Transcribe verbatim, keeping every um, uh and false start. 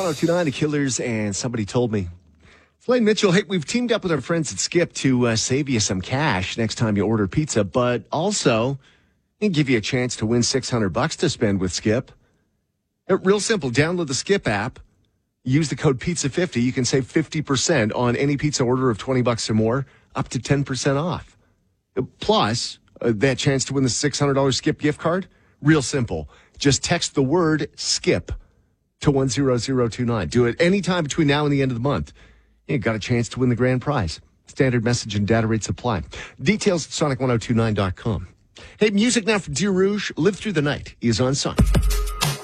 one oh two nine, The Killers, and Somebody Told Me. Blaine Mitchell, hey, we've teamed up with our friends at Skip to uh, save you some cash next time you order pizza, but also give you a chance to win six hundred bucks to spend with Skip. Uh, real simple. Download the Skip app. Use the code pizza fifty. You can save fifty percent on any pizza order of twenty bucks or more, up to ten percent off. Uh, plus, uh, that chance to win the six hundred dollars Skip gift card. Real simple. Just text the word SKIP to one zero zero two nine. Do it anytime between now and the end of the month. You got a chance to win the grand prize. Standard message and data rates apply. Details at sonic ten twenty-nine dot com. Hey, music now from Dear Rouge. Live Through the Night is on Sonic.